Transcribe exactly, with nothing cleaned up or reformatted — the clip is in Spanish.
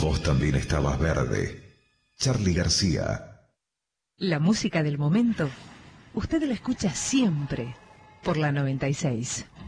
Vos también estabas verde. Charly García. La música del momento, usted la escucha siempre por la noventa y seis.